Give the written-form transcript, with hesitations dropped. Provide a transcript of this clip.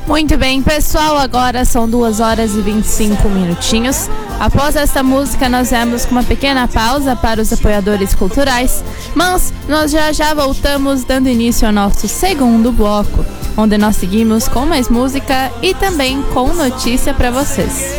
Muito bem, pessoal, agora são 2 horas e 25 minutinhos. Após esta música, nós vamos com uma pequena pausa para os apoiadores culturais, mas nós já voltamos dando início ao nosso segundo bloco, onde nós seguimos com mais música e também com notícia para vocês.